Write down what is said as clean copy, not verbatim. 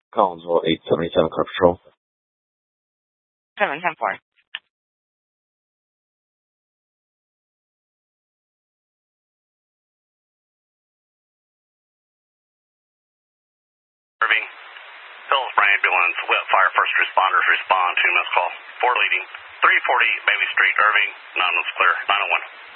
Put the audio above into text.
Collinsville 877 Car Patrol. 710-4. Irving, Hillsborough Ambulance, wet fire first responders respond to missed call. 4 leading, 340 Bailey Street, Irving, non-clear, 901.